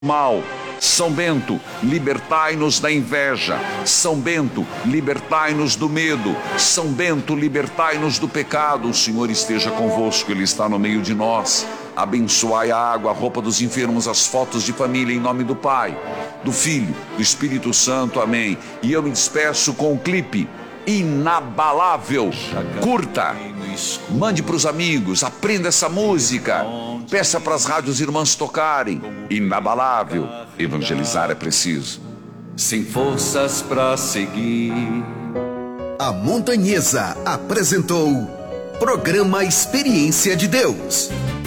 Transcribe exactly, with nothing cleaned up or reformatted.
mal. São Bento, libertai-nos da inveja. São Bento, libertai-nos do medo. São Bento, libertai-nos do pecado. O Senhor esteja convosco, Ele está no meio de nós. Abençoai a água, a roupa dos enfermos, as fotos de família, em nome do Pai, do Filho, do Espírito Santo. Amém. E eu me despeço com o clipe Inabalável. Curta, mande para os amigos, aprenda essa música, peça para as rádios irmãs tocarem. Inabalável, evangelizar é preciso. Sem forças para seguir. A Montanhesa apresentou Programa Experiência de Deus.